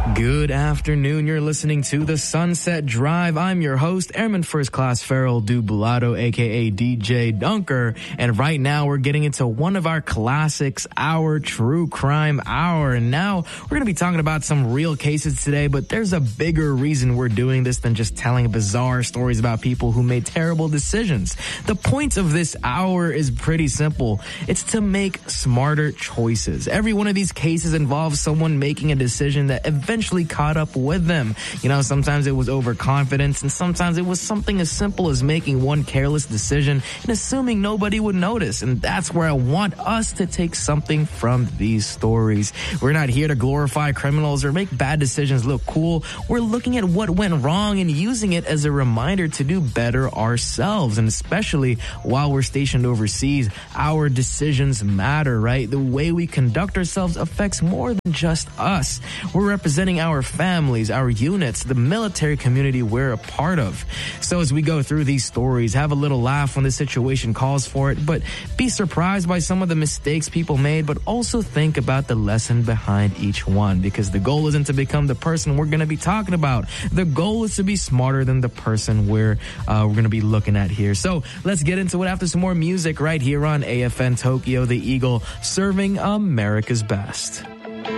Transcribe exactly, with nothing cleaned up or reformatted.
Good afternoon. You're listening to The Sunset Drive. I'm your host, Airman First Class Farrell Dubulato, a k a. D J Dunker. And right now we're getting into one of our classics, our True Crime Hour. And now we're going to be talking about some real cases today, but there's a bigger reason we're doing this than just telling bizarre stories about people who made terrible decisions. The point of this hour is pretty simple. It's to make smarter choices. Every one of these cases involves someone making a decision that eventually caught up with them. You know, sometimes it was overconfidence, and sometimes it was something as simple as making one careless decision and assuming nobody would notice. And that's where I want us to take something from these stories. We're not here to glorify criminals or make bad decisions look cool. We're looking at what went wrong and using it as a reminder to do better ourselves. And especially while we're stationed overseas, our decisions matter, right? The way we conduct ourselves affects more than just us. We're representing our families, our units, the military community we're a part of. So as we go through these stories, have a little laugh when the situation calls for it, but be surprised by some of the mistakes people made, but also think about the lesson behind each one, because the goal isn't to become the person we're going to be talking about. The goal is to be smarter than the person we're, uh, we're going to be looking at here. So let's get into it after some more music right here on A F N Tokyo, the Eagle, serving America's best.